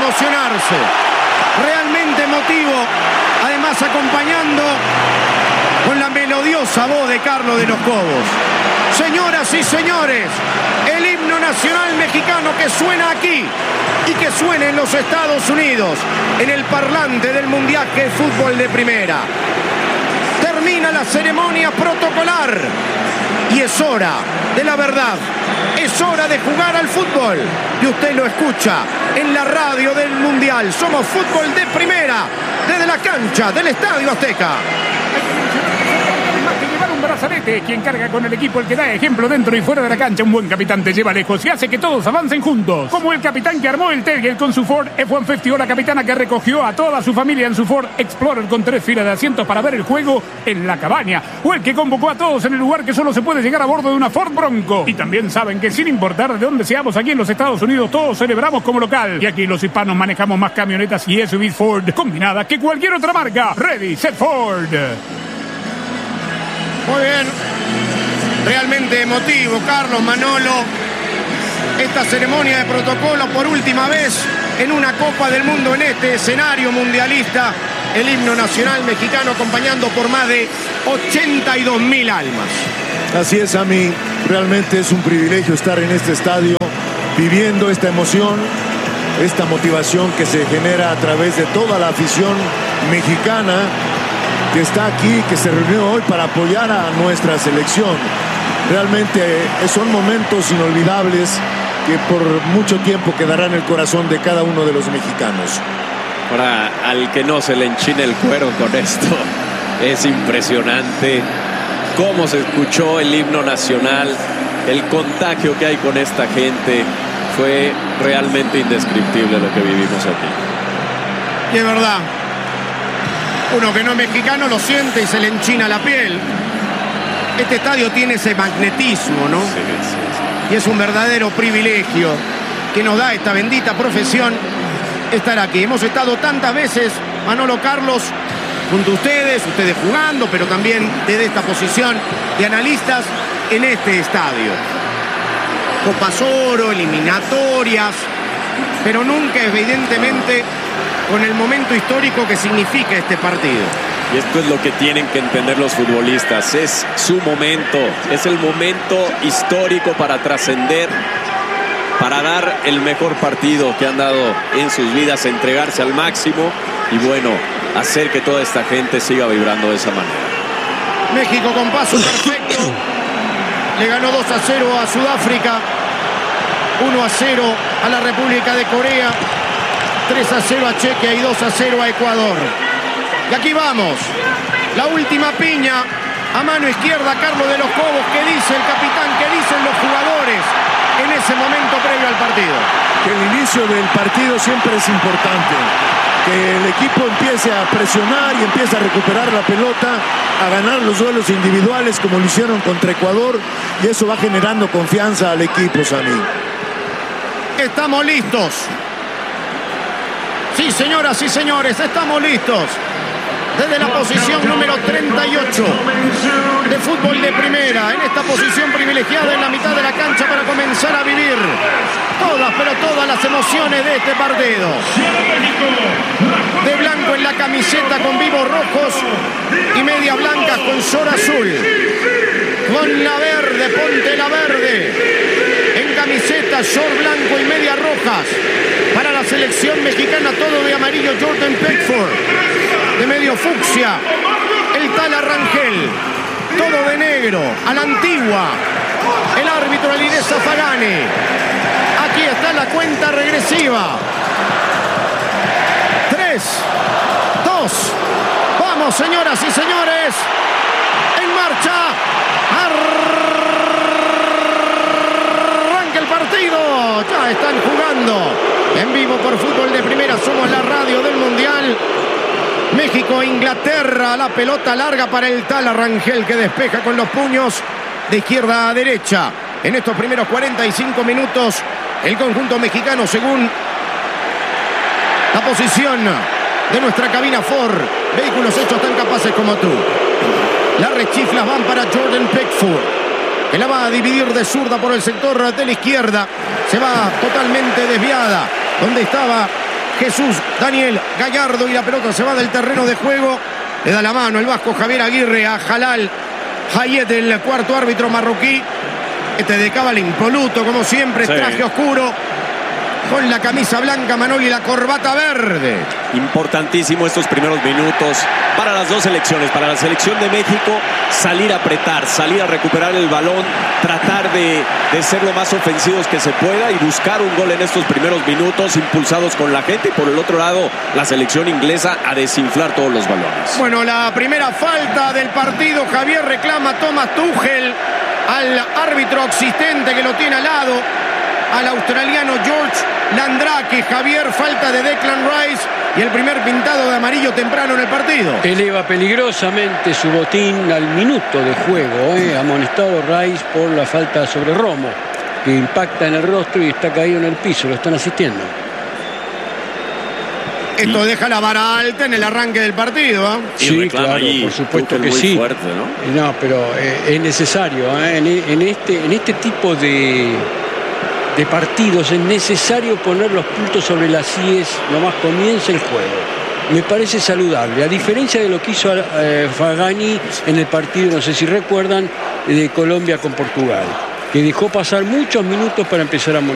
emocionarse. Realmente emotivo, además acompañando con la melodiosa voz de Carlos de los Cobos. Señoras y señores, el himno nacional mexicano que suena aquí y que suena en los Estados Unidos, en el parlante del Mundial de Fútbol de Primera. Termina la ceremonia protocolar y es hora de la verdad. Es hora de jugar al fútbol. Y usted lo escucha en la radio del Mundial. Somos Fútbol de Primera, desde la cancha del Estadio Azteca. Un brazalete, quien carga con el equipo, el que da ejemplo dentro y fuera de la cancha. Un buen capitán te lleva lejos y hace que todos avancen juntos. Como el capitán que armó el Terrier con su Ford F-150 o la capitana que recogió a toda su familia en su Ford Explorer con 3 filas de asientos para ver el juego en la cabaña. O el que convocó a todos en el lugar que solo se puede llegar a bordo de una Ford Bronco. Y también saben que sin importar de dónde seamos aquí en los Estados Unidos, todos celebramos como local. Y aquí los hispanos manejamos más camionetas y SUVs Ford combinadas que cualquier otra marca. Ready, set, Ford. Muy bien, realmente emotivo, Carlos, Manolo. Esta ceremonia de protocolo por última vez en una Copa del Mundo en este escenario mundialista. El himno nacional mexicano acompañando por más de 82.000 almas. Así es, Ami. Realmente es un privilegio estar en este estadio, viviendo esta emoción, esta motivación que se genera a través de toda la afición mexicana que está aquí, que se reunió hoy para apoyar a nuestra selección. Realmente son momentos inolvidables que por mucho tiempo quedarán en el corazón de cada uno de los mexicanos. Ahora, al que no se le enchina el cuero con esto, es impresionante cómo se escuchó el himno nacional, el contagio que hay con esta gente. Fue realmente indescriptible lo que vivimos aquí. Y es verdad, uno que no es mexicano lo siente y se le enchina la piel. Este estadio tiene ese magnetismo, ¿no? Sí. Y es un verdadero privilegio que nos da esta bendita profesión estar aquí. Hemos estado tantas veces, Manolo, Carlos, junto a ustedes jugando, pero también desde esta posición de analistas en este estadio. Copas Oro, eliminatorias, pero nunca evidentemente con el momento histórico que significa este partido. Y esto es lo que tienen que entender los futbolistas. Es su momento, es el momento histórico para trascender, para dar el mejor partido que han dado en sus vidas, entregarse al máximo y bueno, hacer que toda esta gente siga vibrando de esa manera. México con paso perfecto. Le ganó 2-0 a Sudáfrica, 1-0 a la República de Corea, 3-0 a Chequia y 2-0 a Ecuador. Y aquí vamos, la última piña, a mano izquierda, Carlos de los Cobos. ¿Qué dice el capitán? ¿Qué dicen los jugadores en ese momento previo al partido? Que el inicio del partido siempre es importante, que el equipo empiece a presionar y empiece a recuperar la pelota, a ganar los duelos individuales como lo hicieron contra Ecuador, y eso va generando confianza al equipo, Sammy. Estamos listos. Sí, señoras y señores, estamos listos. Desde la posición número 38 de Fútbol de Primera, en esta posición privilegiada en la mitad de la cancha para comenzar a vivir todas, pero todas las emociones de este partido. De blanco en la camiseta con vivos rojos y medias blancas con short azul. Con la verde, ponte la verde. En camiseta, short blanco y medias rojas. Para la selección mexicana, todo de amarillo, Jordan Pickford. De medio fucsia, el Tala Rangel. Todo de negro, a la antigua. El árbitro Alinés Zafagani. Aquí está la cuenta regresiva. 3, 2. Vamos, señoras y señores. En marcha. Arranca el partido. Ya están jugando en vivo por Fútbol de Primera. Somos la radio del Mundial. México, Inglaterra, la pelota larga para el Tala Rangel, que despeja con los puños de izquierda a derecha. En estos primeros 45 minutos, el conjunto mexicano, según la posición de nuestra cabina Ford, vehículos hechos tan capaces como tú. Las rechiflas van para Jordan Pickford, que la va a dividir de zurda por el sector de la izquierda. Se va totalmente desviada, donde estaba Jesús Daniel Gallardo y la pelota se va del terreno de juego. Le da la mano el vasco Javier Aguirre a Jalal Hayet, el cuarto árbitro marroquí. Este de cábala impoluto, como siempre, sí. Traje oscuro, con la camisa blanca, Manoli, y la corbata verde. Importantísimo estos primeros minutos para las dos selecciones. Para la selección de México, salir a apretar, salir a recuperar el balón, tratar de ser lo más ofensivos que se pueda y buscar un gol en estos primeros minutos, impulsados con la gente. Y por el otro lado, la selección inglesa a desinflar todos los balones. Bueno, la primera falta del partido. Javier reclama Thomas Tuchel al árbitro asistente que lo tiene al lado, al australiano George Landraki. Javier, falta de Declan Rice y el primer pintado de amarillo temprano en el partido. Eleva peligrosamente su botín al minuto de juego. Amonestado Rice por la falta sobre Romo, que impacta en el rostro y está caído en el piso. Lo están asistiendo. Esto deja la vara alta en el arranque del partido, ¿eh? Sí, claro, allí, por supuesto que sí. Fuerte, ¿no? No, pero es necesario, en este tipo de partidos es necesario poner los puntos sobre las IES nomás comienza el juego. Me parece saludable, a diferencia de lo que hizo Fagani en el partido, no sé si recuerdan, de Colombia con Portugal, que dejó pasar muchos minutos para empezar a molestar.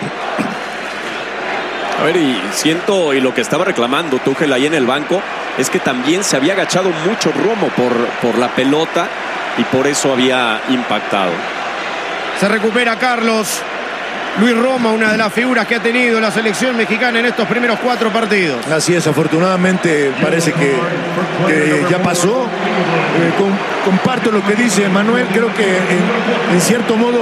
A ver, y siento, y lo que estaba reclamando Tuchel ahí en el banco, es que también se había agachado mucho Romo por la pelota y por eso había impactado. Se recupera Carlos Luis Romo, una de las figuras que ha tenido la selección mexicana en estos primeros 4 partidos. Así es, afortunadamente parece que ya pasó. Comparto lo que dice Manuel. Creo que en cierto modo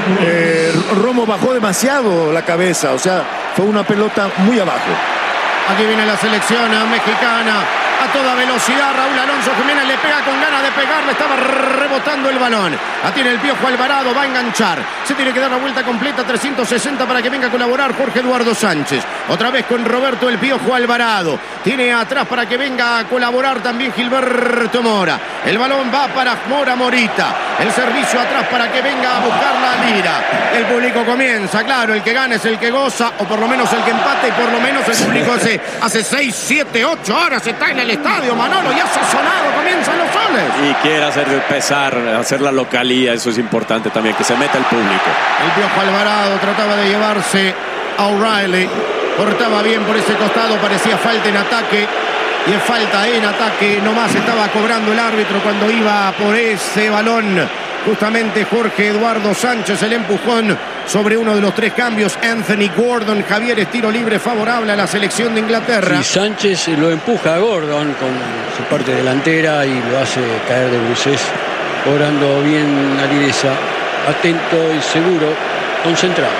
Romo bajó demasiado la cabeza. O sea, fue una pelota muy abajo. Aquí viene la selección mexicana a toda velocidad. Raúl Alonso Jiménez le pega con ganas de pegarle. Estaba rebotando el balón. La tiene el Piojo Alvarado. Va a enganchar. Se tiene que dar la vuelta completa. 360 para que venga a colaborar Jorge Eduardo Sánchez. Otra vez con Roberto el Piojo Alvarado. Tiene atrás para que venga a colaborar también Gilberto Mora. El balón va para Mora Morita. El servicio atrás para que venga a buscar la Lira. El público comienza. Claro, el que gana es el que goza. O por lo menos el que empate. Y por lo menos el público hace 6, 7, 8 horas está en el estadio, Manolo, ya se ha sonado, comienzan los soles. Y quiere hacer pesar, hacer la localía, eso es importante también, que se meta el público. El Piojo Alvarado trataba de llevarse a O'Reilly, cortaba bien por ese costado, parecía falta en ataque, y es falta en ataque, nomás estaba cobrando el árbitro cuando iba por ese balón. Justamente Jorge Eduardo Sánchez, el empujón sobre uno de los 3 cambios. Anthony Gordon, Javier, es tiro libre favorable a la selección de Inglaterra. Y Sánchez lo empuja a Gordon con su parte delantera y lo hace caer de bruces, orando bien a Lidesa, atento y seguro, concentrado.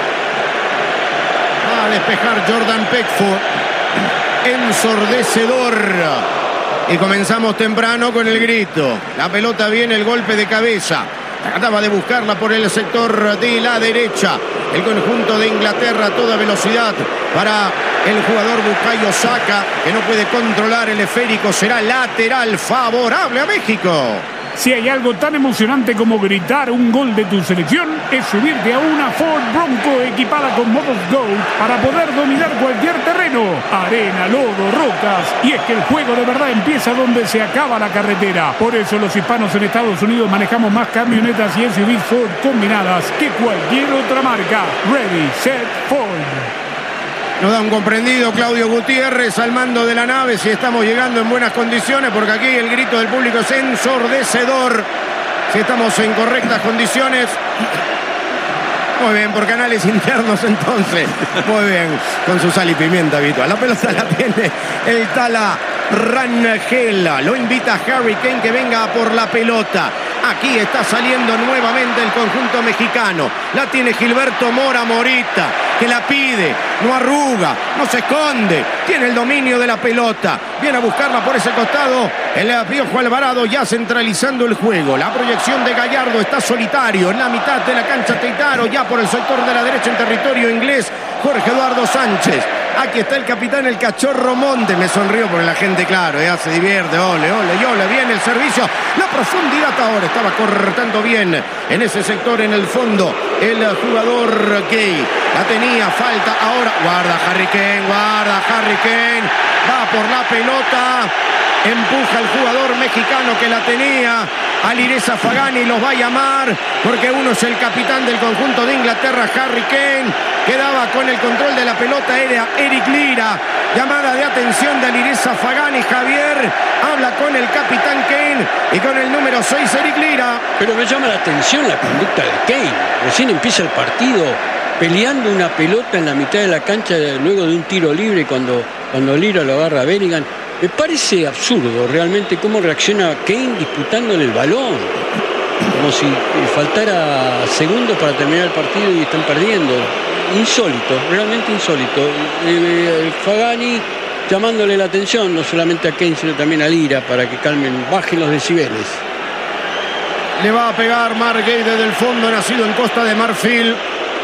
Va a despejar Jordan Pickford, ensordecedor. Y comenzamos temprano con el grito. La pelota viene, el golpe de cabeza. Trataba de buscarla por el sector de la derecha. El conjunto de Inglaterra a toda velocidad para el jugador Bukayo Saka, que no puede controlar el esférico. Será lateral favorable a México. Si hay algo tan emocionante como gritar un gol de tu selección, es subirte a una Ford Bronco equipada con modos Go para poder dominar cualquier terreno, arena, lodo, rocas. Y es que el juego de verdad empieza donde se acaba la carretera. Por eso los hispanos en Estados Unidos manejamos más camionetas y SUVs Ford combinadas que cualquier otra marca. Ready, set, Ford. Nos da un comprendido Claudio Gutiérrez al mando de la nave si estamos llegando en buenas condiciones, porque aquí el grito del público es ensordecedor. Si estamos en correctas condiciones. Muy bien, por canales internos entonces. Muy bien, con su sal y pimienta habitual. La pelota la tiene el Tala Rangel. Lo invita Harry Kane que venga por la pelota. Aquí está saliendo nuevamente el conjunto mexicano. La tiene Gilberto Mora Morita, que la pide, no arruga, no se esconde. Tiene el dominio de la pelota. Viene a buscarla por ese costado. El Piojo Alvarado ya centralizando el juego. La proyección de Gallardo está solitario en la mitad de la cancha. Teitaro ya por el sector de la derecha en territorio inglés. Jorge Eduardo Sánchez Aquí está el capitán, el Cachorro Montes. Me sonrío porque la gente, claro, se divierte. Ole, ole, y ole. Viene el servicio. La profundidad ahora. Estaba cortando bien en ese sector, en el fondo. El jugador Gay. La tenía, falta ahora. Guarda Harry Kane, guarda Harry Kane. Va por la pelota. Empuja al jugador mexicano que la tenía. Alireza Fagani los va a llamar porque uno es el capitán del conjunto de Inglaterra, Harry Kane. Quedaba con el control de la pelota, era Eric Lira. Llamada de atención de Alireza Fagani. Javier habla con el capitán Kane y con el número 6, Eric Lira. Pero me llama la atención la conducta de Kane. Recién empieza el partido peleando una pelota en la mitad de la cancha luego de un tiro libre cuando Lira lo agarra a Bellingham. Me parece absurdo realmente cómo reacciona Kane disputándole el balón. Como si faltara segundos para terminar el partido y están perdiendo. Insólito, realmente insólito. Fagani llamándole la atención, no solamente a Kane, sino también a Lira, para que bajen los decibeles. Le va a pegar Mark Gay desde el fondo, nacido en Costa de Marfil.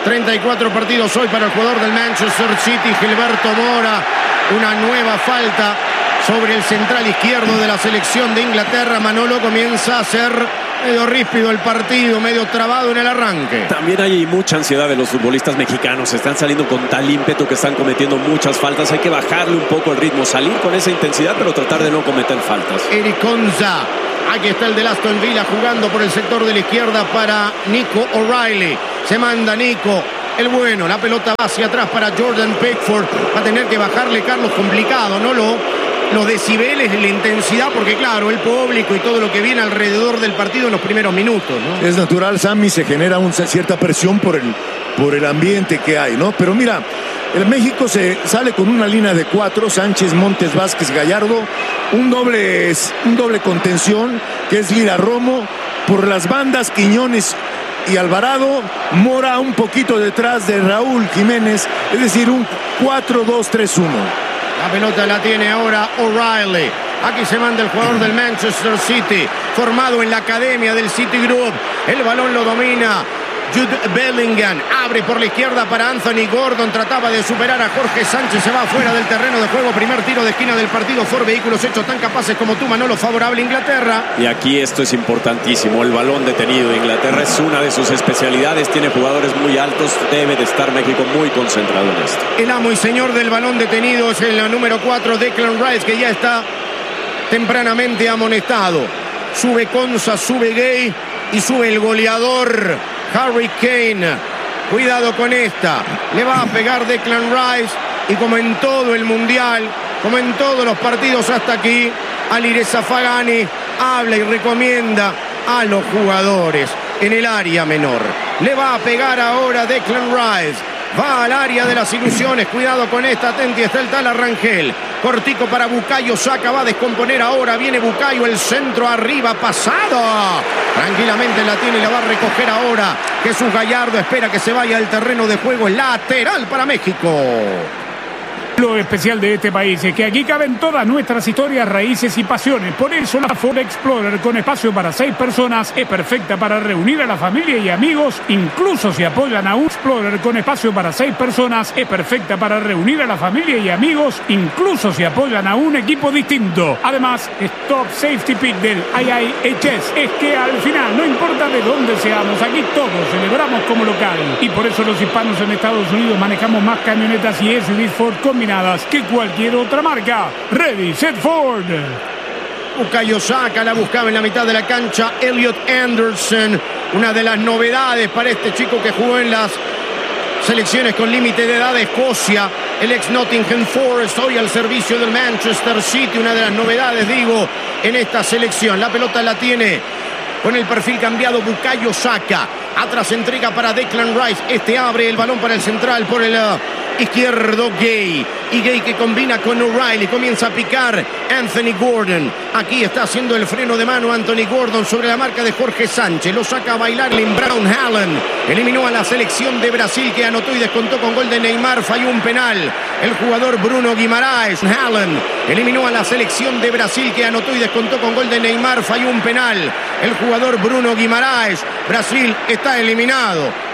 34 partidos hoy para el jugador del Manchester City, Gilberto Mora. Una nueva falta sobre el central izquierdo de la selección de Inglaterra. Manolo, comienza a ser medio ríspido el partido, medio trabado en el arranque. También hay mucha ansiedad de los futbolistas mexicanos. Están saliendo con tal ímpetu que están cometiendo muchas faltas. Hay que bajarle un poco el ritmo, salir con esa intensidad, pero tratar de no cometer faltas. Eric Konza. Aquí está el de Aston Villa jugando por el sector de la izquierda para Nico O'Reilly. Se manda Nico. El bueno, la pelota va hacia atrás para Jordan Pickford. Va a tener que bajarle, Carlos, complicado, ¿no? Los decibeles, la intensidad, porque claro, el público y todo lo que viene alrededor del partido en los primeros minutos, ¿no? Es natural, Sammy, se genera cierta presión por el ambiente que hay, ¿no? Pero mira, el México se sale con una línea de 4, Sánchez, Montes, Vázquez, Gallardo, un doble contención, que es Lira, Romo, por las bandas, Quiñones y Alvarado, Mora un poquito detrás de Raúl Jiménez, es decir, un 4-2-3-1. La pelota la tiene ahora O'Reilly. Aquí se manda el jugador del Manchester City, formado en la academia del City Group. El balón lo domina Jude Bellingham. Abre por la izquierda para Anthony Gordon. Trataba de superar a Jorge Sánchez. Se va fuera del terreno de juego. Primer tiro de esquina del partido. Ford Vehículos, hechos tan capaces como tú, Manolo. Favorable a Inglaterra. Y aquí esto es importantísimo. El balón detenido de Inglaterra es una de sus especialidades. Tiene jugadores muy altos. Debe de estar México muy concentrado en esto. El amo y señor del balón detenido es el número 4, Declan Rice, que ya está tempranamente amonestado. Sube Konza, sube Gay y sube el goleador Harry Kane. Cuidado con esta. Le va a pegar Declan Rice. Y como en todo el mundial, como en todos los partidos hasta aquí, Alireza Fagani habla y recomienda a los jugadores en el área menor. Le va a pegar ahora Declan Rice. Va al área de las ilusiones. Cuidado con esta. Atenti, está el tal Rangel. Cortico para Bukayo Saka. Va a descomponer ahora. Viene Bukayo. El centro arriba. Pasado. Tranquilamente la tiene y la va a recoger ahora. Jesús Gallardo espera que se vaya al terreno de juego. Lateral para México. Lo especial de este país es que aquí caben todas nuestras historias, raíces y pasiones. Por eso la Ford Explorer, con espacio para 6 personas, es perfecta para reunir a la familia y amigos. Incluso si apoyan a un Explorer con espacio para 6 personas, es perfecta para reunir a la familia y amigos. Incluso si apoyan a un equipo distinto. Además, Stop Safety Pick del IIHS es que al final, no importa de dónde seamos, aquí todos celebramos como local. Y por eso los hispanos en Estados Unidos manejamos más camionetas y SUVs Ford combinadas que cualquier otra marca. Ready, set, Ford. Bukayo Saka la buscaba en la mitad de la cancha. Elliot Anderson, una de las novedades para este chico que jugó en las selecciones con límite de edad de Escocia. El ex Nottingham Forest, hoy al servicio del Manchester City. Una de las novedades, digo, en esta selección. La pelota la tiene con el perfil cambiado Bukayo Saka. Atrás entrega para Declan Rice. Este abre el balón para el central por el izquierdo Gay. Y Gay que combina con O'Reilly. Comienza a picar Anthony Gordon. Aquí está haciendo el freno de mano Anthony Gordon sobre la marca de Jorge Sánchez. Lo saca a bailar Erling Brown Haaland. Eliminó a la selección de Brasil, que anotó y descontó con gol de Neymar. Falló un penal. El jugador Bruno Guimaraes. Haaland eliminó a la selección de Brasil, que anotó y descontó con gol de Neymar. Falló un penal. El jugador Bruno Guimaraes. Brasil está eliminado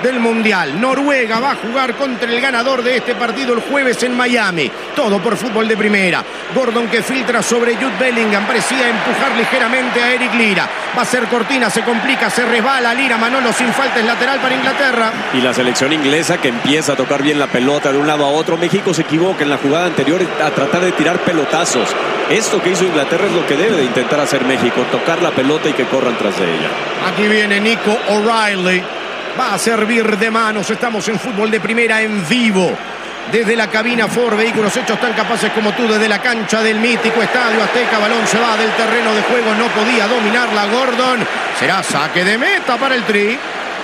del Mundial. Noruega va a jugar contra el ganador de este partido el jueves en Miami. Todo por Fútbol de Primera. Gordon que filtra sobre Jude Bellingham. Parecía empujar ligeramente a Eric Lira. Va a ser cortina, se complica, se resbala Lira. Manolo sin falta, es lateral para Inglaterra. Y la selección inglesa que empieza a tocar bien la pelota de un lado a otro. México se equivoca en la jugada anterior a tratar de tirar pelotazos. Esto que hizo Inglaterra es lo que debe de intentar hacer México, tocar la pelota y que corran tras de ella. Aquí viene Nico O'Reilly. Va a servir de manos. Estamos en Fútbol de Primera en vivo. Desde la cabina Ford, vehículos hechos tan capaces como tú, desde la cancha del mítico Estadio Azteca. Balón se va del terreno de juego, no podía dominarla Gordon. Será saque de meta para el Tri.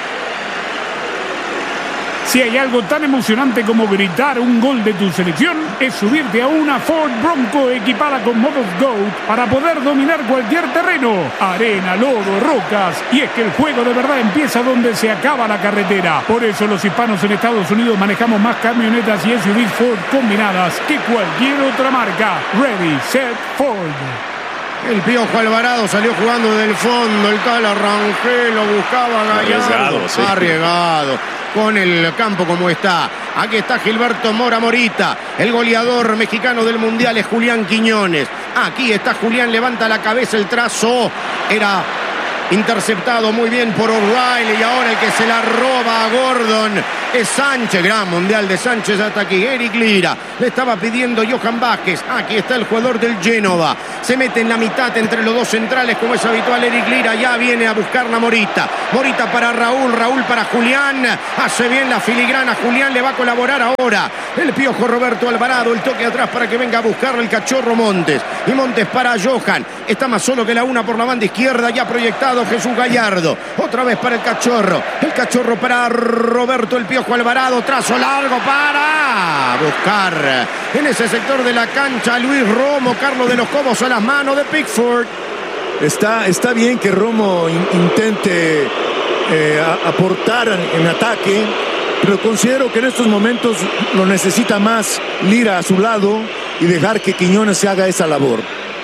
Si hay algo tan emocionante como gritar un gol de tu selección, es subirte a una Ford Bronco equipada con modos GOAT para poder dominar cualquier terreno, arena, lodo, rocas. Y es que el juego de verdad empieza donde se acaba la carretera. Por eso los hispanos en Estados Unidos manejamos más camionetas y SUVs Ford combinadas que cualquier otra marca. Ready, set, Ford. El Piojo Alvarado salió jugando del fondo. El tal Rangel lo buscaba Gallardo. Arriesgado. Con el campo como está. Aquí está Gilberto Mora Morita. El goleador mexicano del Mundial es Julián Quiñones. Aquí está Julián, levanta la cabeza, el trazo. Era interceptado muy bien por O'Reilly. Y ahora el que se la roba a Gordon es Sánchez. Gran Mundial de Sánchez hasta aquí. Eric Lira. Le estaba pidiendo Johan Vázquez. Aquí está el jugador del Génova. Se mete en la mitad entre los dos centrales como es habitual. Eric Lira ya viene a buscar la Morita. Morita para Raúl. Raúl para Julián. Hace bien la filigrana. Julián le va a colaborar ahora. El Piojo Roberto Alvarado. El toque atrás para que venga a buscarlo el Cachorro Montes. Y Montes para Johan. Está más solo que la una por la banda izquierda. Ya proyectado Jesús Gallardo. Otra vez para el Cachorro. El Cachorro para Roberto el Piojo Alvarado. Trazo largo para buscar en ese sector de la cancha Luis Romo. Carlos de los Cobos a las manos de Pickford. Está bien que Romo intente aportar en ataque, pero considero que en estos momentos lo necesita más Lira a su lado y dejar que Quiñones se haga esa labor.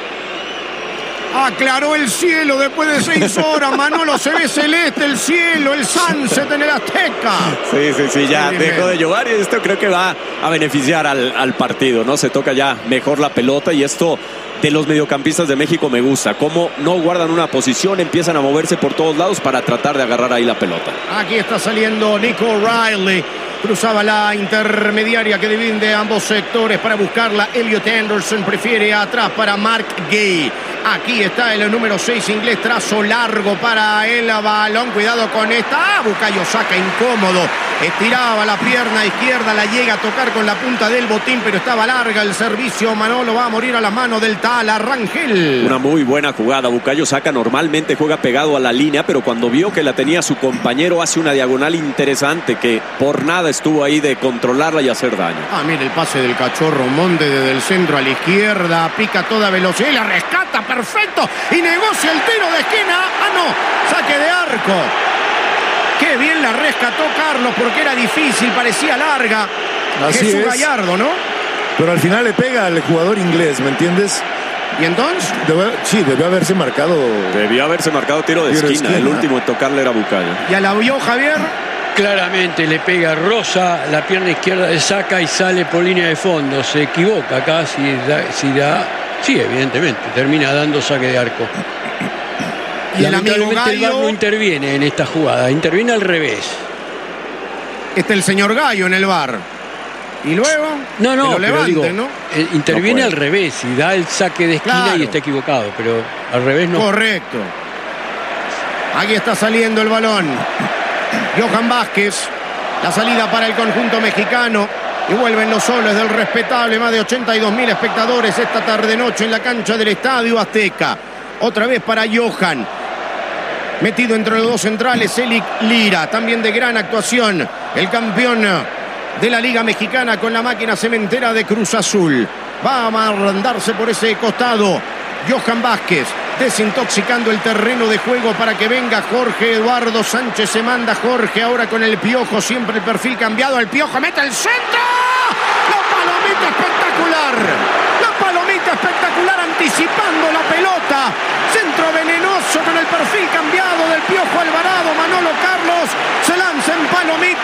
Aclaró el cielo después de 6 horas. Manolo, se ve celeste el cielo, el sunset en el Azteca. Sí, ya dejó de llover y esto creo que va a beneficiar al partido, ¿no? Se toca ya mejor la pelota y esto de los mediocampistas de México me gusta. Cómo no guardan una posición, empiezan a moverse por todos lados para tratar de agarrar ahí la pelota. Aquí está saliendo Nico O'Reilly. Cruzaba la intermediaria que divide ambos sectores para buscarla. Elliot Anderson prefiere atrás para Mark Gay. Aquí está el número 6 inglés. Trazo largo para el balón. Cuidado con esta. Bukayo Saka incómodo. Estiraba la pierna izquierda. La llega a tocar con la punta del botín, pero estaba larga el servicio. Manolo va a morir a las manos del Tala Rangel. Una muy buena jugada. Bukayo Saka normalmente juega pegado a la línea, pero cuando vio que la tenía su compañero hace una diagonal interesante que por nada estuvo ahí de controlarla y hacer daño. Mire el pase del Cachorro Monte desde el centro a la izquierda. Pica toda velocidad y la rescata. Perfecto. Y negocia el tiro de esquina. No. Saque de arco. Qué bien la rescató Carlos porque era difícil. Parecía larga. Así Jesús es. Gallardo, ¿no? Pero al final le pega al jugador inglés, ¿me entiendes? ¿Y entonces? Debió haberse marcado. Debió haberse marcado tiro de esquina. El último en tocarle era Bukayo. ¿Ya la vio Javier? Claramente le pega Rosa, la pierna izquierda de Saka y sale por línea de fondo. Se equivoca acá sí, evidentemente, termina dando saque de arco. Y el amigo Lamentablemente el VAR Gallo. no interviene en esta jugada, interviene al revés. Está el señor Gallo en el VAR. Y luego No, que lo pero levanten, digo, ¿no? interviene No al revés y da el saque de esquina Claro. y está equivocado, pero al revés no. Correcto. Aquí está saliendo el balón. Johan Vázquez. La salida para el conjunto mexicano. Y vuelven los soles del respetable. Más de 82.000 espectadores esta tarde-noche en la cancha del Estadio Azteca. Otra vez para Johan. Metido entre los dos centrales, Eric Lira. También de gran actuación. El campeón de la Liga Mexicana con la máquina cementera de Cruz Azul. Va a mandarse por ese costado Johan Vázquez, desintoxicando el terreno de juego para que venga Jorge Eduardo Sánchez. Se manda Jorge ahora con el Piojo, siempre el perfil cambiado. El Piojo mete el centro. La palomita espectacular. La palomita espectacular anticipando la pelota. Centro venenoso con el perfil cambiado del Piojo Alvarado. Manolo Carlos se lanza en palomita.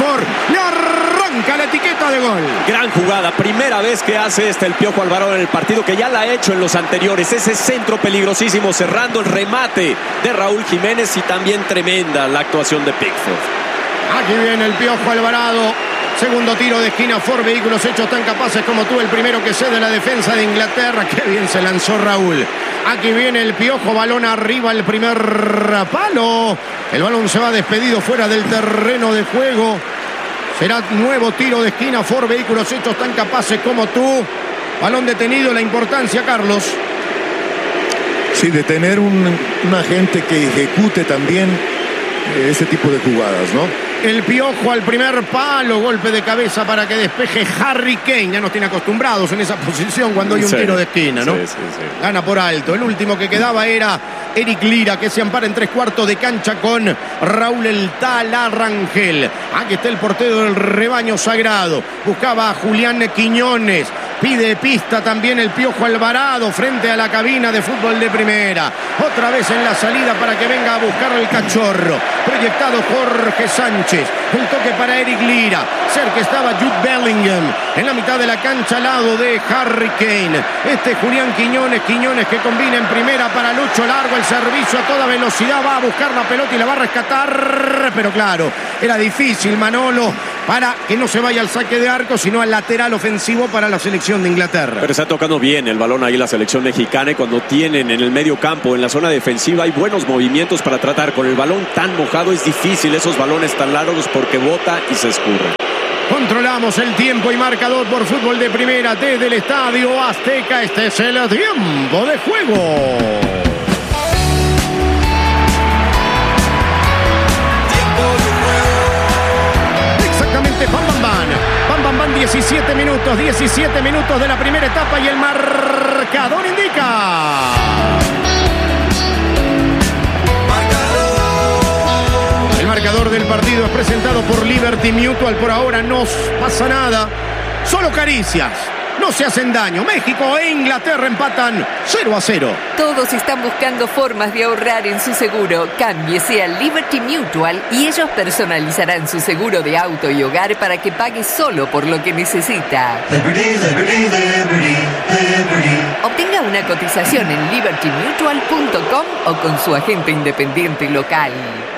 Pickford le arranca la etiqueta de gol. Gran jugada, primera vez que hace el Piojo Alvarado en el partido, que ya la ha hecho en los anteriores. Ese centro peligrosísimo cerrando el remate de Raúl Jiménez, y también tremenda la actuación de Pickford. Aquí viene el Piojo Alvarado. Segundo tiro de esquina. Ford Vehículos hechos tan capaces como tú. El primero que cede la defensa de Inglaterra. Qué bien se lanzó Raúl. Aquí viene el Piojo. Balón arriba, el primer palo. El balón se va despedido fuera del terreno de juego. Será nuevo tiro de esquina. Ford Vehículos hechos tan capaces como tú. Balón detenido. La importancia, Carlos. Sí, de tener un agente que ejecute también ese tipo de jugadas, ¿no? El Piojo al primer palo, golpe de cabeza para que despeje Harry Kane. Ya nos tiene acostumbrados en esa posición cuando hay un tiro de esquina, ¿no? Sí. Gana por alto. El último que quedaba era Eric Lira, que se ampara en 3/4 de cancha con Raúl El Tala Rangel. Aquí está el portero del rebaño sagrado. Buscaba a Julián Quiñones. Pide pista también el Piojo Alvarado frente a la cabina de fútbol de primera. Otra vez en la salida para que venga a buscar al cachorro. Proyectado Jorge Sánchez. El toque para Eric Lira. Cerca estaba Jude Bellingham. En la mitad de la cancha al lado de Harry Kane. Julián Quiñones. Quiñones que combina en primera para Lucho Largo. El servicio a toda velocidad. Va a buscar la pelota y la va a rescatar. Pero claro, era difícil, Manolo, para que no se vaya al saque de arco, sino al lateral ofensivo para la selección de Inglaterra. Pero está tocando bien el balón ahí la selección mexicana, y cuando tienen en el medio campo, en la zona defensiva, hay buenos movimientos para tratar. Con el balón tan mojado es difícil esos balones tan largos porque bota y se escurre. Controlamos el tiempo y marcador por fútbol de primera desde el Estadio Azteca. Este es el tiempo de juego. Exactamente, Bam Bam, 17 minutos de la primera etapa y el marcador indica. El marcador del partido es presentado por Liberty Mutual. Por ahora no pasa nada, solo caricias. No se hacen daño. México e Inglaterra empatan 0-0. Todos están buscando formas de ahorrar en su seguro. Cámbiese a Liberty Mutual y ellos personalizarán su seguro de auto y hogar para que pague solo por lo que necesita. Obtenga una cotización en libertymutual.com o con su agente independiente local.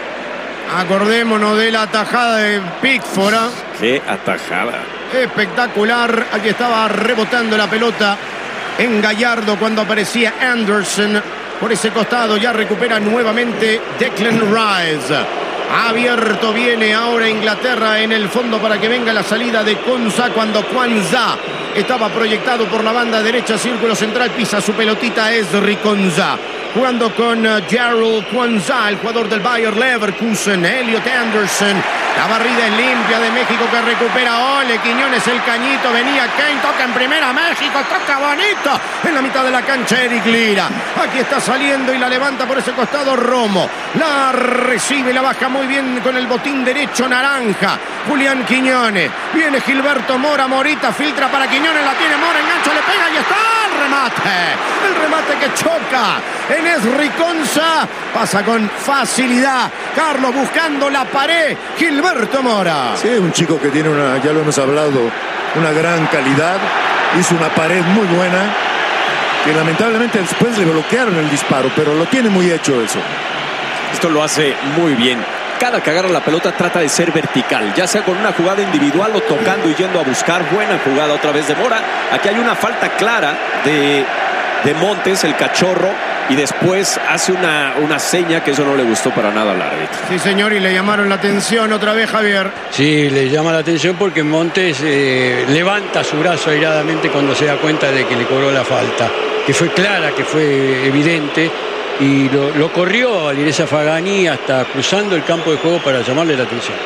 Acordémonos de la atajada de Pickford. ¡Qué atajada! Espectacular. Aquí estaba rebotando la pelota en Gallardo cuando aparecía Anderson por ese costado. Ya recupera nuevamente Declan Rice. Abierto viene ahora Inglaterra en el fondo para que venga la salida de Konsa cuando Kwanza estaba proyectado por la banda derecha. Círculo central, pisa su pelotita Ezri Konsa. Jugando con Gerald Kwanza, el jugador del Bayer Leverkusen. Elliot Anderson. La barrida es limpia de México que recupera Ole Quiñones, el cañito. Venía Kane, toca en primera México, toca bonito. En la mitad de la cancha Eric Lira. Aquí está saliendo y la levanta por ese costado Romo. La recibe y la baja muy bien con el botín derecho naranja. Julián Quiñones. Viene Gilberto Mora, Morita filtra para Quiñones, la tiene Mora, engancha, le pega y está el remate. El remate que choca en Ezri Konsa. Pasa con facilidad. Carlos buscando la pared. Gilberto Mora. Sí, un chico que tiene ya lo hemos hablado, una gran calidad. Hizo una pared muy buena, que lamentablemente después le bloquearon el disparo, pero lo tiene muy hecho eso. Esto lo hace muy bien. Cada que agarra la pelota trata de ser vertical, ya sea con una jugada individual o tocando y yendo a buscar. Buena jugada otra vez de Mora. Aquí hay una falta clara de Montes, el cachorro, y después hace una seña que eso no le gustó para nada al árbitro. Sí, señor, y le llamaron la atención otra vez, Javier. Sí, le llama la atención porque Montes levanta su brazo airadamente cuando se da cuenta de que le cobró la falta, que fue clara, que fue evidente, y lo corrió a Liresa Fagani hasta cruzando el campo de juego para llamarle la atención.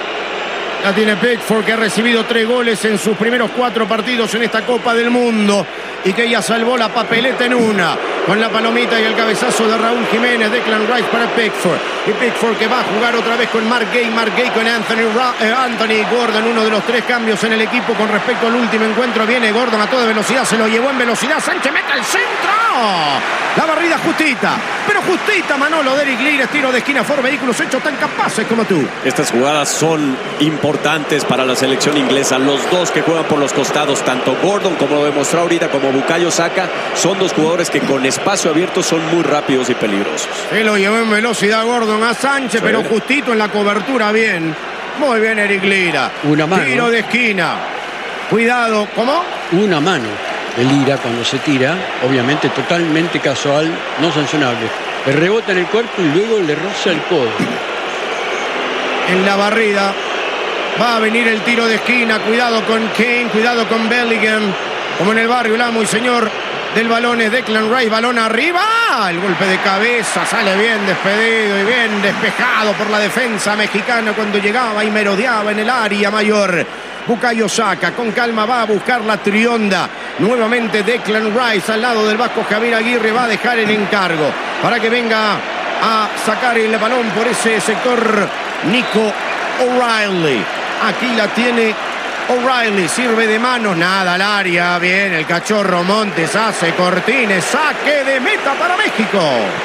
La tiene Pickford, que ha recibido 3 goles en sus primeros 4 partidos en esta Copa del Mundo y que ya salvó la papeleta en una. con la palomita y el cabezazo de Raúl Jiménez. Declan Rice para Pickford. Y Pickford que va a jugar otra vez con Mark Gay con Anthony Gordon. Uno de los 3 cambios en el equipo con respecto al último encuentro. Viene Gordon a toda velocidad, se lo llevó en velocidad. Sánchez mete al centro. La barrida justita, pero justita, Manolo, de Eric Lira. Tiro de esquina por vehículos hechos tan capaces como tú. Estas jugadas son importantes para la selección inglesa. Los dos que juegan por los costados, tanto Gordon como lo demostró ahorita, como Bukayo Saka, son 2 jugadores que con espacio abierto son muy rápidos y peligrosos. Se lo llevó en velocidad Gordon a Sánchez, sí, pero justito en la cobertura. Bien, muy bien Eric Lira. Una mano. Tiro de esquina. Cuidado, ¿cómo? Una mano de Lira cuando se tira, obviamente totalmente casual, no sancionable. Le rebota en el cuerpo y luego le roza el codo. En la barrida va a venir el tiro de esquina. Cuidado con Kane, cuidado con Bellingham. Como en el barrio, el amo y señor del balón es Declan Rice. Balón arriba. El golpe de cabeza sale bien despedido y bien despejado por la defensa mexicana cuando llegaba y merodeaba en el área mayor. Bukayo Saka con calma va a buscar la trionda. Nuevamente Declan Rice al lado del vasco Javier Aguirre va a dejar el encargo para que venga a sacar el balón por ese sector Nico O'Reilly. Aquí la tiene O'Reilly, sirve de manos, nada al área. Bien, el cachorro Montes hace cortines, saque de meta para México.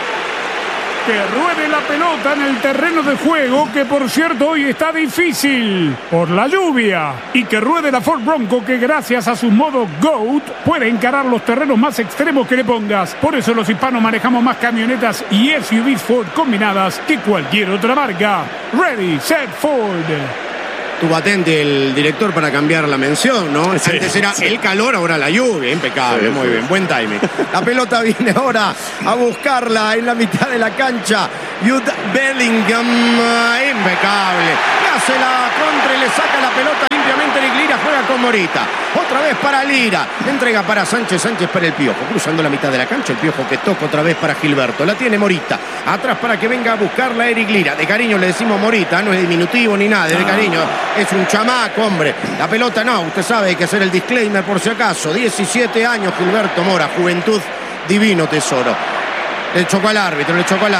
Que ruede la pelota en el terreno de juego, que por cierto hoy está difícil por la lluvia. Y que ruede la Ford Bronco, que gracias a su modo GOAT puede encarar los terrenos más extremos que le pongas. Por eso los hispanos manejamos más camionetas y SUVs Ford combinadas que cualquier otra marca. Ready, set, Ford. Tuvo atente el director para cambiar la mención, ¿no? Sí, antes era el calor, ahora la lluvia. Impecable, muy bien, buen timing. La pelota viene ahora a buscarla en la mitad de la cancha. Jude Bellingham, impecable. Le hace la contra y le saca la pelota limpiamente. Eric Lira juega con Morita. Otra vez para Lira. Entrega para Sánchez, Sánchez para el Piojo. Cruzando la mitad de la cancha, el Piojo que toca otra vez para Gilberto. La tiene Morita. Atrás para que venga a buscarla Eric Lira. De cariño le decimos Morita, no es diminutivo ni nada, de cariño. Es un chamaco, hombre. La pelota no, usted sabe, hay que hacer el disclaimer por si acaso. 17 años, Gilberto Mora, juventud, divino tesoro. Le chocó al árbitro,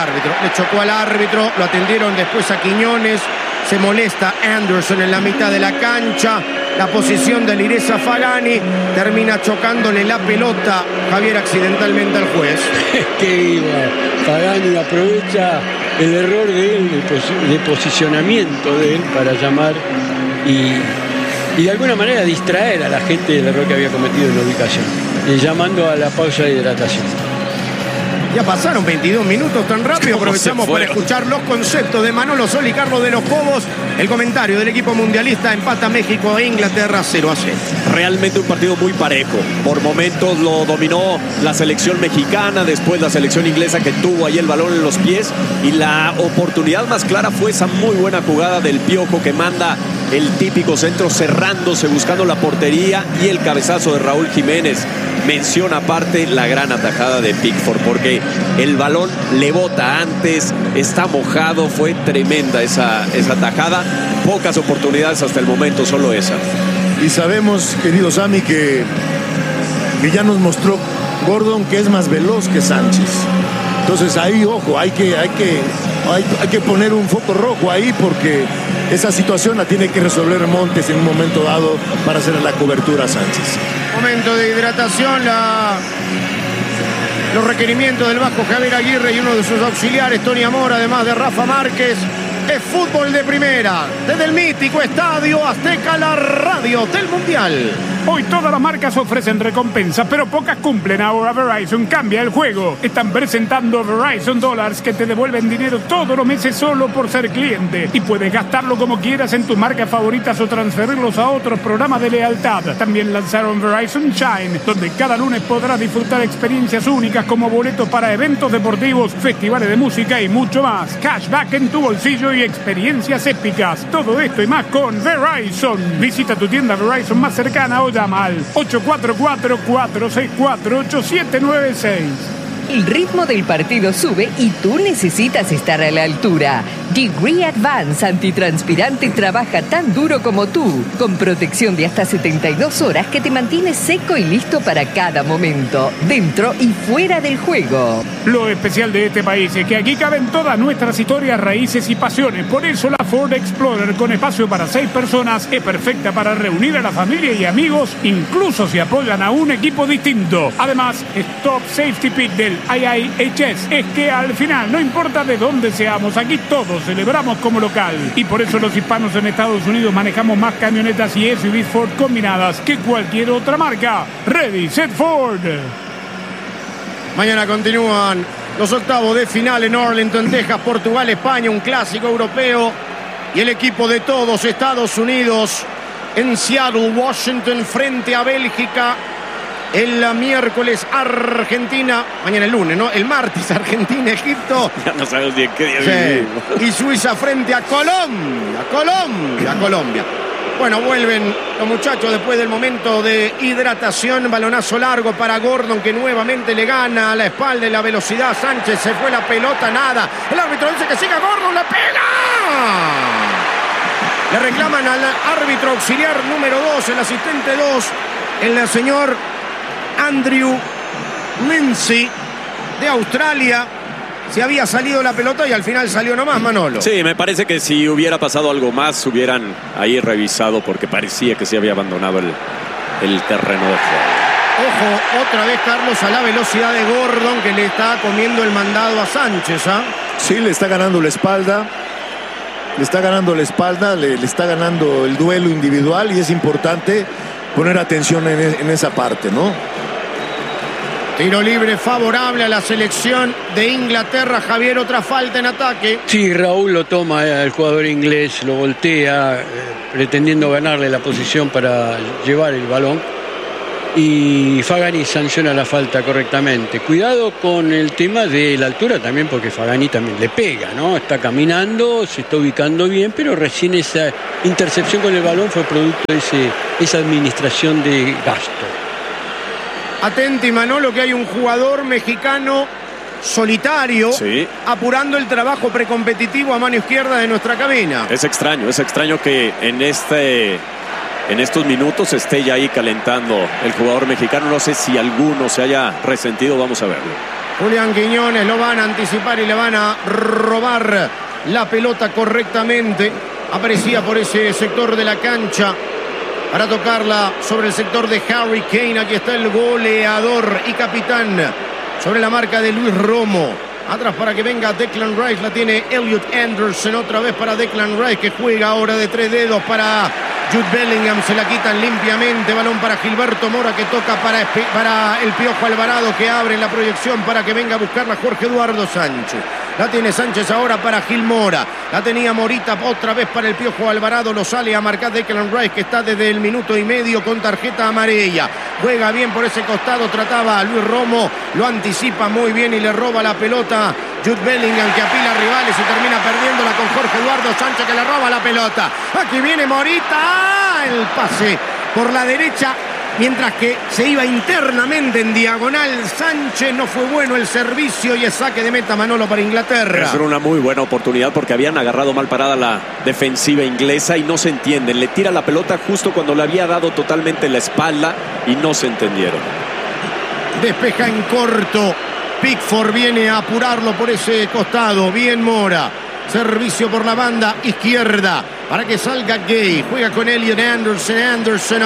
lo atendieron después a Quiñones. Se molesta Anderson en la mitad de la cancha. La posición de Lireza Fagani termina chocándole la pelota, Javier, accidentalmente al juez. Que iba. Fagani aprovecha el error de él, de posicionamiento de él, para llamar y de alguna manera distraer a la gente del error que había cometido en la ubicación, llamando a la pausa de hidratación. Ya pasaron 22 minutos tan rápido. Aprovechamos para escuchar los conceptos de Manolo Sol y Carlos de los Cobos. El comentario del equipo mundialista: empata México e Inglaterra 0-0. Realmente un partido muy parejo. Por momentos lo dominó la selección mexicana, después la selección inglesa, que tuvo ahí el balón en los pies, y la oportunidad más clara fue esa muy buena jugada del Piojo, que manda el típico centro cerrándose, buscando la portería, y el cabezazo de Raúl Jiménez. Menciona aparte la gran atajada de Pickford, porque el balón le bota antes, está mojado. Fue tremenda esa atajada. Pocas oportunidades hasta el momento, solo esa. Y sabemos, querido Sammy, que ya nos mostró Gordon que es más veloz que Sánchez. Entonces ahí, ojo, hay que poner un foco rojo ahí, porque esa situación la tiene que resolver Montes en un momento dado para hacer la cobertura a Sánchez. Momento de hidratación, los requerimientos del vasco Javier Aguirre y uno de sus auxiliares, Tony Amor, además de Rafa Márquez. Es fútbol de primera, desde el mítico Estadio Azteca, la radio del Mundial. Hoy todas las marcas ofrecen recompensas, pero pocas cumplen. Ahora Verizon cambia el juego. Están presentando Verizon Dollars, que te devuelven dinero todos los meses solo por ser cliente. Y puedes gastarlo como quieras en tus marcas favoritas o transferirlos a otros programas de lealtad. También lanzaron Verizon Shine, donde cada lunes podrás disfrutar experiencias únicas como boletos para eventos deportivos, festivales de música y mucho más. Cashback en tu bolsillo y experiencias épicas. Todo esto y más con Verizon. Visita tu tienda Verizon más cercana o llama al 844-464-8796. El ritmo del partido sube y tú necesitas estar a la altura. Degree Advance Antitranspirante trabaja tan duro como tú, con protección de hasta 72 horas que te mantiene seco y listo para cada momento, dentro y fuera del juego. Lo especial de este país es que aquí caben todas nuestras historias, raíces y pasiones. Por eso la Ford Explorer, con espacio para 6 personas, es perfecta para reunir a la familia y amigos, incluso si apoyan a un equipo distinto. Además, es Top Safety Pick del IIHS. Es que al final, no importa de dónde seamos, aquí todos celebramos como local. Y por eso los hispanos en Estados Unidos manejamos más camionetas y SUVs Ford combinadas que cualquier otra marca. Ready, set, Ford. Mañana continúan los octavos de final en Arlington, Texas, Portugal, España, un clásico europeo. Y el equipo de todos Estados Unidos en Seattle, Washington, frente a Bélgica. El miércoles Argentina, mañana el lunes, ¿no? El martes Argentina, Egipto. Ya no sabemos ni en qué día vivimos. Y Suiza frente a Colombia. Bueno, vuelven los muchachos después del momento de hidratación. Balonazo largo para Gordon, que nuevamente le gana a la espalda y la velocidad. Sánchez, se fue la pelota, nada. El árbitro dice que siga Gordon, ¡la pega! Le reclaman al árbitro auxiliar número 2, el asistente 2, el señor Andrew Lindsay de Australia. Se había salido la pelota y al final salió nomás, Manolo. Sí, me parece que si hubiera pasado algo más, hubieran ahí revisado, porque parecía que se había abandonado el terreno de juego. Ojo, otra vez, Carlos, a la velocidad de Gordon, que le está comiendo el mandado a Sánchez, ¿ah? Sí, le está ganando la espalda. Le está ganando el duelo individual, y es importante poner atención en esa parte, ¿no? Tiro libre favorable a la selección de Inglaterra. Javier, otra falta en ataque. Sí, Raúl lo toma el jugador inglés, lo voltea, pretendiendo ganarle la posición para llevar el balón. Y Fagani sanciona la falta correctamente. Cuidado con el tema de la altura también, porque Fagani también le pega, ¿no? Está caminando, se está ubicando bien, pero recién esa intercepción con el balón fue producto de esa administración de gasto. Atenti, Manolo, que hay un jugador mexicano solitario, sí, apurando el trabajo precompetitivo a mano izquierda de nuestra cabina. Es extraño que en estos minutos esté ya ahí calentando el jugador mexicano. No sé si alguno se haya resentido, vamos a verlo. Julián Quiñones lo van a anticipar y le van a robar la pelota correctamente. Aparecía por ese sector de la cancha para tocarla sobre el sector de Harry Kane. Aquí está el goleador y capitán sobre la marca de Luis Romo. Atrás para que venga Declan Rice, la tiene Elliot Anderson. Otra vez para Declan Rice, que juega ahora de 3 dedos para Jude Bellingham. Se la quitan limpiamente. Balón para Gilberto Mora, que toca para el Piojo Alvarado, que abre en la proyección para que venga a buscarla Jorge Eduardo Sánchez. La tiene Sánchez ahora para Gil Mora. La tenía Morita otra vez para el Piojo Alvarado. Lo sale a marcar Declan Rice, que está desde el minuto y medio con tarjeta amarilla. Juega bien por ese costado. Trataba a Luis Romo. Lo anticipa muy bien y le roba la pelota Jude Bellingham, que apila rivales y termina perdiéndola con Jorge Eduardo Sánchez, que le roba la pelota. Aquí viene Morita. El pase por la derecha, mientras que se iba internamente en diagonal Sánchez. No fue bueno el servicio y es saque de meta, Manolo, para Inglaterra. Es una muy buena oportunidad porque habían agarrado mal parada la defensiva inglesa y no se entienden. Le tira la pelota justo cuando le había dado totalmente la espalda y no se entendieron. Despeja en corto. Pickford viene a apurarlo por ese costado. Bien Mora. Servicio por la banda izquierda para que salga Gay. Juega con Elliot Anderson. Anderson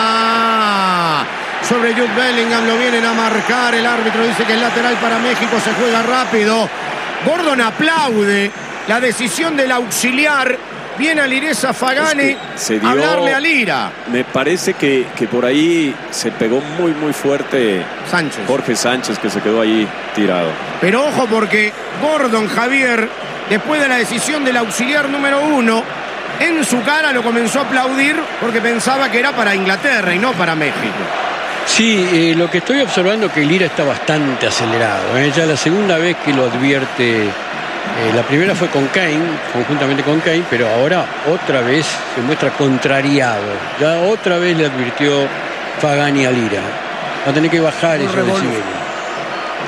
ahora sobre Jude Bellingham. Lo vienen a marcar. El árbitro dice que es lateral para México. Se juega rápido. Gordon aplaude la decisión del auxiliar. Viene a Lireza Fagani a hablarle a Lira. Me parece que por ahí se pegó muy fuerte Sánchez. Jorge Sánchez, que se quedó ahí tirado. Pero ojo, porque Gordon, Javier, después de la decisión del auxiliar número 1, en su cara lo comenzó a aplaudir porque pensaba que era para Inglaterra y no para México. Sí, lo que estoy observando es que Lira está bastante acelerado. Ya la segunda vez que lo advierte. La primera fue con Kane, conjuntamente con Kane, pero ahora otra vez se muestra contrariado. Ya otra vez le advirtió Fagani a Lira. Va a tener que bajar esos decibeles.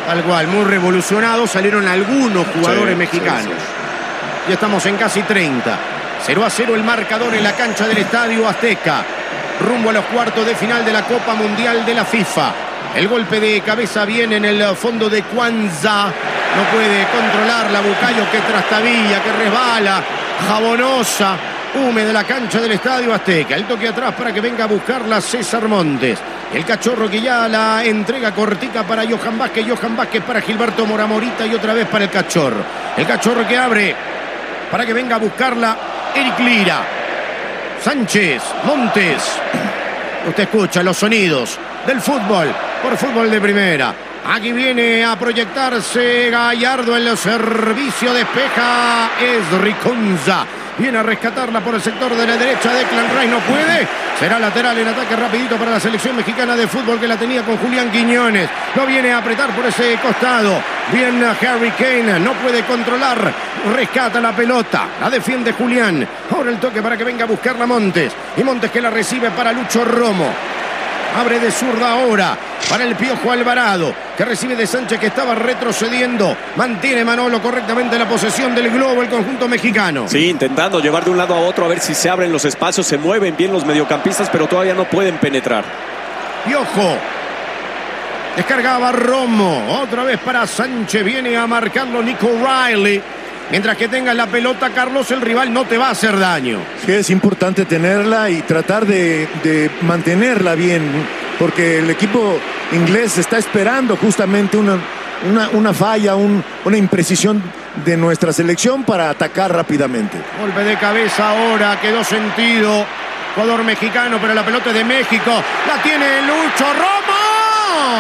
Tal cual, muy revolucionados salieron algunos jugadores mexicanos. Ya estamos en casi 30. 0-0 el marcador en la cancha del Estadio Azteca. Rumbo a los cuartos de final de la Copa Mundial de la FIFA. El golpe de cabeza viene en el fondo de Cuanza. No puede controlarla. Bucayo que trastabilla, que resbala. Jabonosa, húmeda la cancha del Estadio Azteca. El toque atrás para que venga a buscarla César Montes. El cachorro que ya la entrega cortica para Johan Vázquez. Johan Vázquez para Gilberto Mora Morita y otra vez para el cachorro. El cachorro que abre para que venga a buscarla Eric Lira. Sánchez, Montes. Usted escucha los sonidos del fútbol por Fútbol de Primera. Aquí viene a proyectarse Gallardo en el servicio. Despeja Esri Conza. Viene a rescatarla por el sector de la derecha. Declan Rice no puede. Será lateral en ataque rapidito para la selección mexicana de fútbol que la tenía con Julián Quiñones. No viene a apretar por ese costado. Bien Harry Kane. No puede controlar. Rescata la pelota. La defiende Julián. Ahora el toque para que venga a buscarla Montes. Y Montes que la recibe para Lucho Romo. Abre de zurda ahora para el Piojo Alvarado, que recibe de Sánchez que estaba retrocediendo. Mantiene Manolo correctamente la posesión del globo el conjunto mexicano. Sí, intentando llevar de un lado a otro a ver si se abren los espacios. Se mueven bien los mediocampistas, pero todavía no pueden penetrar. Piojo. Descargaba Romo. Otra vez para Sánchez. Viene a marcarlo Nico Riley. Mientras que tengas la pelota, Carlos, el rival no te va a hacer daño. Sí, es importante tenerla y tratar de mantenerla bien, porque el equipo inglés está esperando justamente una falla, una imprecisión de nuestra selección para atacar rápidamente. Golpe de cabeza ahora, quedó sentido. Jugador mexicano, pero la pelota es de México. La tiene Lucho Romo.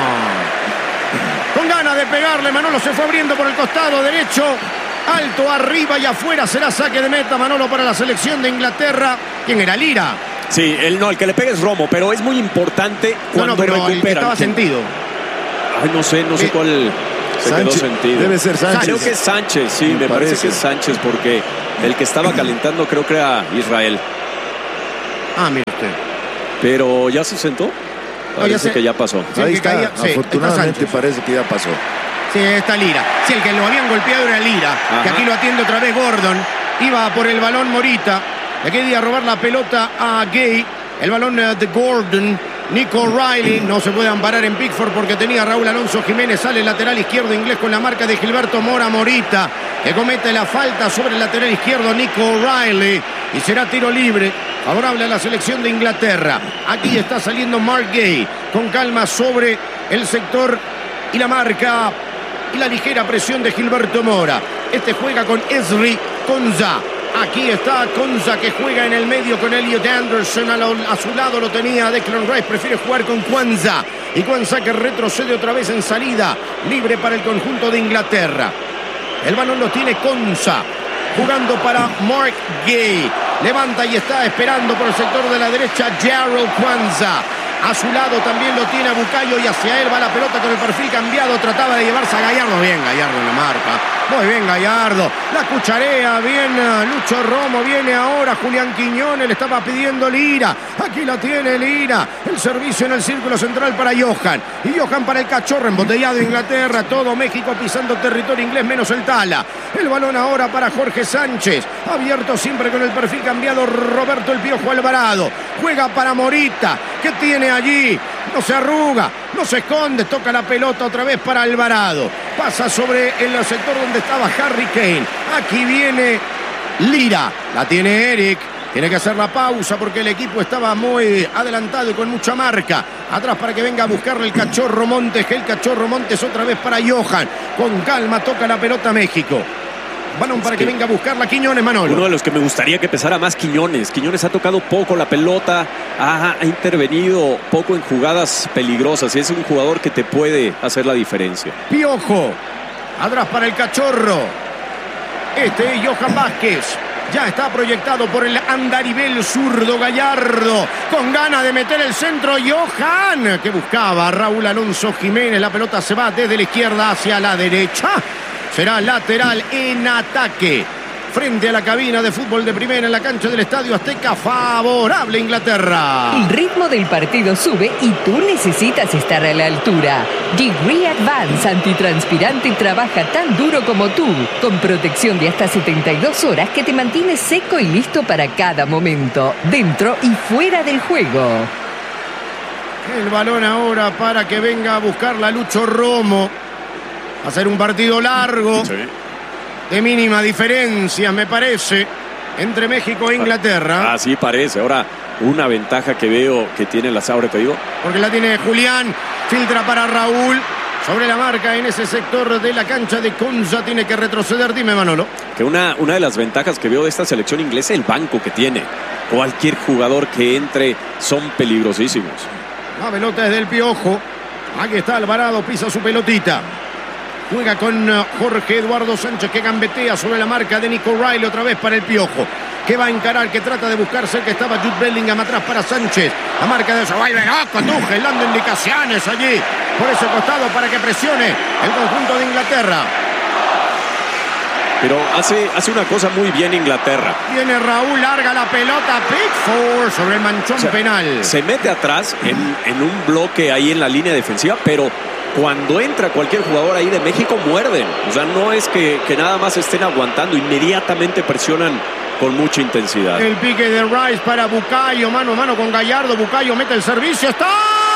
Con ganas de pegarle, Manolo se fue abriendo por el costado derecho. Alto, arriba y afuera, será saque de meta, Manolo, para la selección de Inglaterra. ¿Quién era? Lira. Sí, el que le pega es Romo, pero es muy importante cuando pero recuperan. El que estaba sentido. Ay, no sé cuál se Sánchez, quedó sentido. debe ser Sánchez. Creo que es Sánchez, sí, me parece que es Sánchez, porque el que estaba calentando creo que era Israel. Ah, mire usted. Pero ¿ya se sentó? Parece que ya pasó. Sí, ahí está, caía, afortunadamente parece que ya pasó. Sí, está Lira. Sí, el que lo habían golpeado era Lira. Ajá. Que aquí lo atiende otra vez Gordon. Iba por el balón Morita. Le quería robar la pelota a Gay. El balón de Gordon. Nico Riley no se puede amparar en Pickford porque tenía Raúl Alonso Jiménez. Sale el lateral izquierdo inglés con la marca de Gilberto Mora Morita, que comete la falta sobre el lateral izquierdo Nico Riley. Y será tiro libre favorable a la selección de Inglaterra. Aquí está saliendo Mark Gay con calma sobre el sector y la marca y la ligera presión de Gilberto Mora. Este juega con Esri Conza. Aquí está Conza, que juega en el medio con Elliot Anderson. A su lado lo tenía Declan Rice. Prefiere jugar con Cuanza. Y Cuanza que retrocede otra vez en salida. Libre para el conjunto de Inglaterra. El balón lo tiene Conza. Jugando para Mark Gay. Levanta y está esperando por el sector de la derecha Gerald Cuanza. A su lado también lo tiene a Bucayo y hacia él va la pelota con el perfil cambiado. Trataba de llevarse a Gallardo. Bien Gallardo en la marca. Muy bien Gallardo. La cucharea. Bien Lucho Romo. Viene ahora Julián Quiñones. Le estaba pidiendo Lira. Aquí lo tiene Lira. El servicio en el círculo central para Johan. Y Johan para el cachorro. Embotellado Inglaterra. Todo México pisando territorio inglés menos el Tala. El balón ahora para Jorge Sánchez. Abierto siempre con el perfil cambiado Roberto el Piojo Alvarado. Juega para Morita. ¿Qué tiene allí? No se arruga, no se esconde, toca la pelota otra vez para Alvarado. Pasa sobre el sector donde estaba Harry Kane. Aquí viene Lira, la tiene Eric. Tiene que hacer la pausa porque el equipo estaba muy adelantado y con mucha marca. Atrás para que venga a buscarle el cachorro Montes. El cachorro Montes otra vez para Johan. Con calma toca la pelota México. Balón para que venga a buscarla Quiñones, Manolo. Uno de los que me gustaría que pesara más Quiñones. Quiñones ha tocado poco la pelota, ha intervenido poco en jugadas peligrosas y es un jugador que te puede hacer la diferencia. Piojo, atrás para el cachorro. Este es Johan Vázquez. Ya está proyectado por el andarivel zurdo Gallardo. Con ganas de meter el centro Johan, que buscaba a Raúl Alonso Jiménez. La pelota se va desde la izquierda hacia la derecha. Será lateral en ataque. frente a la cabina de fútbol de primera en la cancha del Estadio Azteca. Favorable Inglaterra. El ritmo del partido sube y tú necesitas estar a la altura. Degree Advance antitranspirante trabaja tan duro como tú, con protección de hasta 72 horas que te mantiene seco y listo para cada momento, dentro y fuera del juego. El balón ahora para que venga a buscarla Lucho Romo. Va a ser un partido largo, Sí. de mínima diferencia, me parece, entre México e Inglaterra. Así parece. Ahora, una ventaja que veo que tiene la Sabre, te digo. Porque la tiene Julián, filtra para Raúl. Sobre la marca en ese sector de la cancha de Conza, tiene que retroceder. Dime, Manolo. Que una de las ventajas que veo de esta selección inglesa es el banco que tiene. Cualquier jugador que entre son peligrosísimos. La pelota es del Piojo. Aquí está Alvarado, pisa su pelotita. Juega con Jorge Eduardo Sánchez, que gambetea sobre la marca de Nico Riley. Otra vez para el Piojo, que va a encarar, que trata de buscar cerca. Estaba Jude Bellingham atrás para Sánchez. La marca de Survival. Tuchel dando indicaciones allí por ese costado para que presione el conjunto de Inglaterra. Pero hace una cosa muy bien Inglaterra. Viene Raúl, larga la pelota. Pickford sobre el manchón penal. Se mete atrás en un bloque ahí en la línea defensiva, pero cuando entra cualquier jugador ahí de México muerden. O sea, no es que nada más estén aguantando, inmediatamente presionan con mucha intensidad. El pique de Rice para Bukayo, mano a mano con Gallardo. Bukayo mete el servicio. ¡Está!